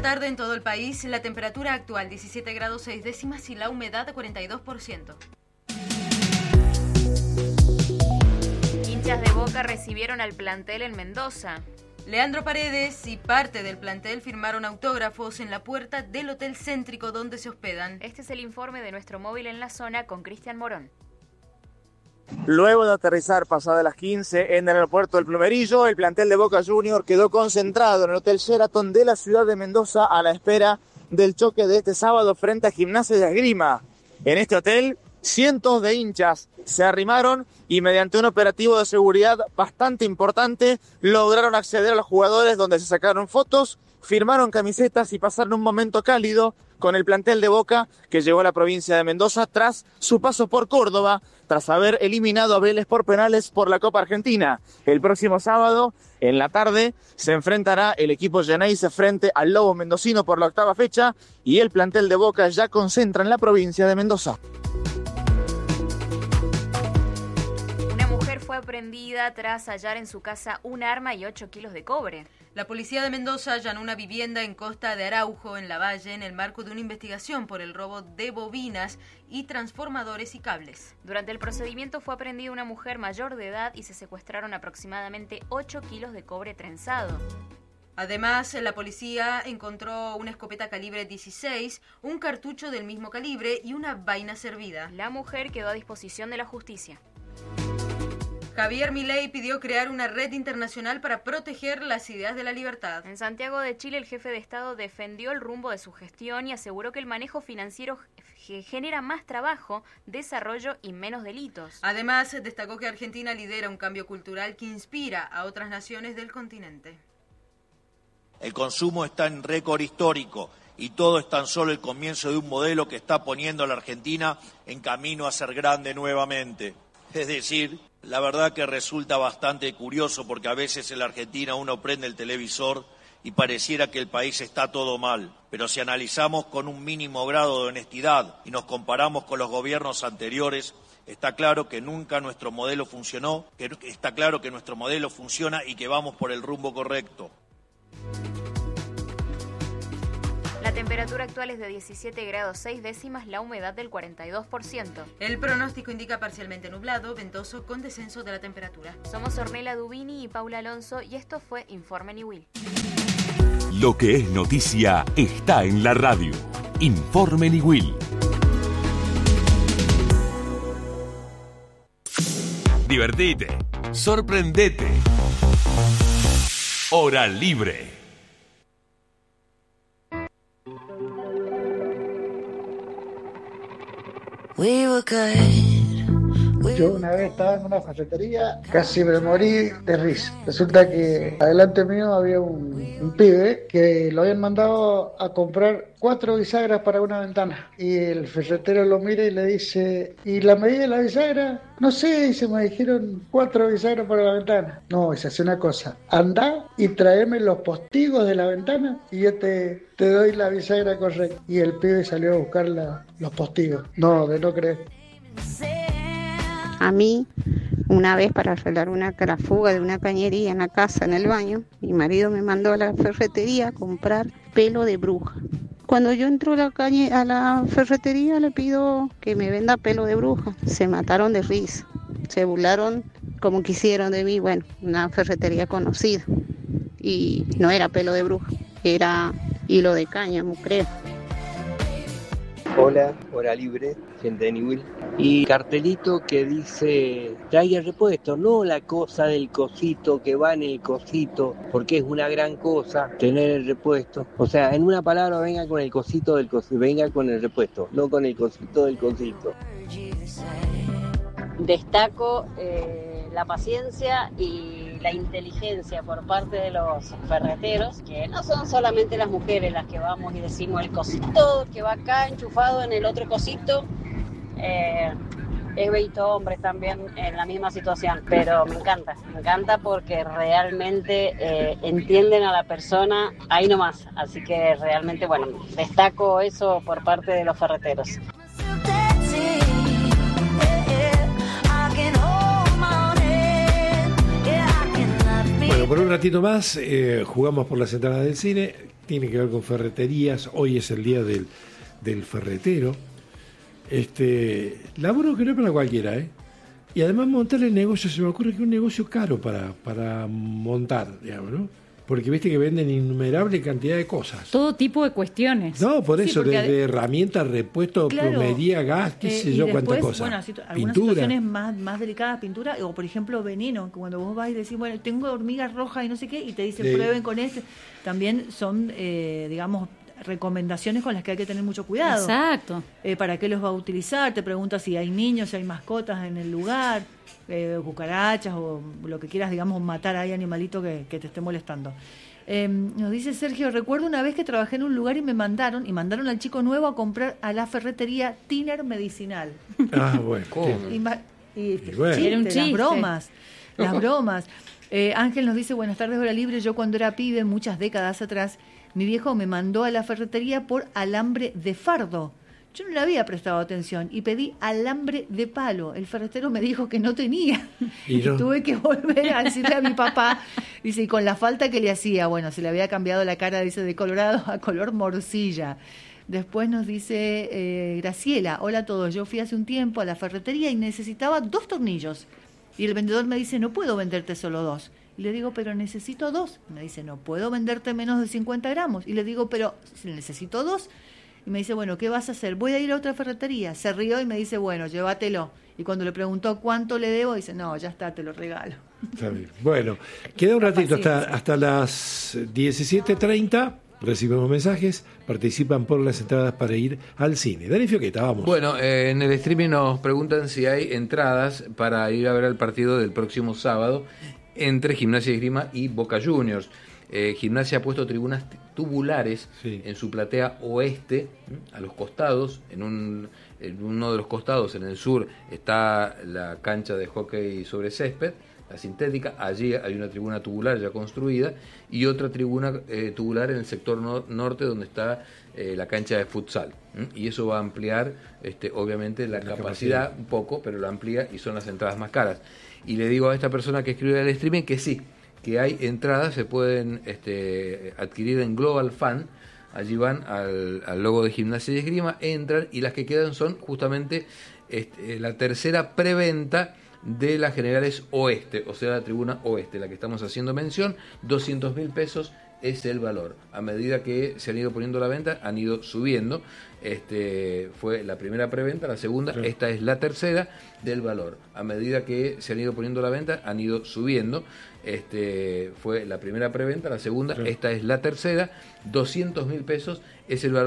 tarde en todo el país, la temperatura actual 17 grados 6 décimas y la humedad 42%. Hinchas de Boca recibieron al plantel en Mendoza. Leandro Paredes y parte del plantel firmaron autógrafos en la puerta del hotel céntrico donde se hospedan. Este es el informe de nuestro móvil en la zona con Cristian Morón. Luego de aterrizar pasadas las 15 en el aeropuerto del Plumerillo, el plantel de Boca Juniors quedó concentrado en el Hotel Sheraton de la ciudad de Mendoza a la espera del choque de este sábado frente a Gimnasia de Esgrima. En este hotel, cientos de hinchas se arrimaron y mediante un operativo de seguridad bastante importante lograron acceder a los jugadores, donde se sacaron fotos, firmaron camisetas y pasaron un momento cálido con el plantel de Boca que llegó a la provincia de Mendoza tras su paso por Córdoba, tras haber eliminado a Vélez por penales por la Copa Argentina. El próximo sábado, en la tarde, se enfrentará el equipo Geneise frente al Lobo Mendocino por la 8ª fecha y el plantel de Boca ya concentra en la provincia de Mendoza. Fue aprendida tras hallar en su casa un arma y 8 kilos de cobre. La policía de Mendoza allanó una vivienda en Costa de Araujo, en Lavalle, en el marco de una investigación por el robo de bobinas y transformadores y cables. Durante el procedimiento fue aprendida una mujer mayor de edad y se secuestraron aproximadamente 8 kilos de cobre trenzado. Además, la policía encontró una escopeta calibre 16, un cartucho del mismo calibre y una vaina servida. La mujer quedó a disposición de la justicia. Javier Milei pidió crear una red internacional para proteger las ideas de la libertad. En Santiago de Chile, el jefe de Estado defendió el rumbo de su gestión y aseguró que el manejo financiero genera más trabajo, desarrollo y menos delitos. Además, destacó que Argentina lidera un cambio cultural que inspira a otras naciones del continente. El consumo está en récord histórico y todo es tan solo el comienzo de un modelo que está poniendo a la Argentina en camino a ser grande nuevamente. Es decir, la verdad que resulta bastante curioso porque a veces en la Argentina uno prende el televisor y pareciera que el país está todo mal. Pero si analizamos con un mínimo grado de honestidad y nos comparamos con los gobiernos anteriores, está claro que nunca nuestro modelo funcionó, está claro que nuestro modelo funciona y que vamos por el rumbo correcto. La temperatura actual es de 17 grados 6 décimas, la humedad del 42%. El pronóstico indica parcialmente nublado, ventoso, con descenso de la temperatura. Somos Ornella Dubini y Paula Alonso y esto fue Informe Niwil. Lo que es noticia está en la radio. Informe Niwil. Divertite, sorprendete. Hora libre. Yo una vez estaba en una ferretería, casi me morí de risa. Resulta que adelante mío había un pibe que lo habían mandado a comprar 4 bisagras para una ventana. Y el ferretero lo mira y le dice, ¿y la medida de la bisagra? No sé, dice, me dijeron 4 bisagras para la ventana. No, se hace una cosa, andá y tráeme los postigos de la ventana y yo te doy la bisagra correcta. Y el pibe salió a buscar los postigos. No, de no creer. A mí, una vez para arreglar una fuga de una cañería en la casa, en el baño, mi marido me mandó a la ferretería a comprar pelo de bruja. Cuando yo entro a la ferretería le pido que me venda pelo de bruja. Se mataron de risa, se burlaron como quisieron de mí. Bueno, una ferretería conocida y no era pelo de bruja, era hilo de cáñamo, creo. Hola, hora libre, gente de Niwil. Y cartelito que dice, traiga repuesto, no la cosa del cosito que va en el cosito, porque es una gran cosa tener el repuesto. O sea, en una palabra, venga con el cosito del cosito, venga con el repuesto, no con el cosito del cosito. Destaco la paciencia y la inteligencia por parte de los ferreteros, que no son solamente las mujeres las que vamos y decimos el cosito que va acá enchufado en el otro cosito, he visto hombres también en la misma situación, pero me encanta porque realmente entienden a la persona ahí nomás, así que realmente, bueno, destaco eso por parte de los ferreteros. Bueno, por un ratito más jugamos por las entradas del cine. tiene que ver con ferreterías. Hoy es el día del ferretero. Laburo que no es para cualquiera, ¿eh? Y además montar el negocio, se me ocurre que es un negocio caro para montar, digamos, ¿no? Porque viste que venden innumerable cantidad de cosas. Todo tipo de cuestiones. No, por eso, desde herramientas, repuestos, claro, plomería, gas, qué sé yo, cuántas cosas. Bueno, algunas situaciones más delicadas, pintura, o por ejemplo veneno, que cuando vos vas y decís, bueno, tengo hormigas rojas y no sé qué, y te dicen, prueben con este. También son, digamos, recomendaciones con las que hay que tener mucho cuidado. Exacto. ¿Para qué los va a utilizar? Te pregunta si hay niños, si hay mascotas en el lugar, cucarachas o lo que quieras, digamos, matar a ahí animalito que te esté molestando. Nos dice Sergio, recuerdo una vez que trabajé en un lugar y mandaron al chico nuevo a comprar a la ferretería tiner medicinal. Ah, bueno. Y bueno. Era un chiste. Las bromas. Ángel nos dice, buenas tardes, hora libre. Yo cuando era pibe, muchas décadas atrás, mi viejo me mandó a la ferretería por alambre de fardo. Yo no le había prestado atención y pedí alambre de palo. El ferretero me dijo que no tenía. Y tuve que volver a decirle a mi papá. Dice, y con la falta que le hacía, bueno, se le había cambiado la cara, dice, de colorado a color morcilla. Después nos dice Graciela, hola a todos, yo fui hace un tiempo a la ferretería y necesitaba 2 tornillos. Y el vendedor me dice, no puedo venderte solo 2. Y le digo, pero necesito 2. Me dice, no puedo venderte menos de 50 gramos. Y le digo, pero necesito 2. Y me dice, bueno, ¿qué vas a hacer? Voy a ir a otra ferretería. Se rió y me dice, bueno, llévatelo. Y cuando le preguntó cuánto le debo, dice, no, ya está, te lo regalo. Está bien. Bueno, queda un ratito hasta las 17:30. Recibimos mensajes, participan por las entradas para ir al cine. Dani Fioqueta, vamos. Bueno, en el streaming nos preguntan si hay entradas para ir a ver el partido del próximo sábado entre Gimnasia y Esgrima y Boca Juniors. Gimnasia ha puesto tribunas tubulares en su platea oeste, a los costados. En uno de los costados, en el sur, está la cancha de hockey sobre césped, la sintética. Allí hay una tribuna tubular ya construida y otra tribuna tubular en el sector norte, donde está la cancha de futsal. Y eso va a ampliar, obviamente, la capacidad un poco, pero lo amplía y son las entradas más caras. Y le digo a esta persona que escribe el streaming que sí, que hay entradas, se pueden adquirir en Global Fan. Allí van al logo de Gimnasia y Esgrima, entran, y las que quedan son justamente la tercera preventa de las Generales Oeste, o sea, la tribuna oeste, la que estamos haciendo mención. 200.000 pesos es el valor. A medida que se han ido poniendo a la venta, han ido subiendo. Fue la primera preventa, la segunda, esta es la tercera del valor. A medida que se han ido poniendo a la venta, han ido subiendo. Fue la primera preventa, la segunda, esta es la tercera. 200.000 pesos es el valor.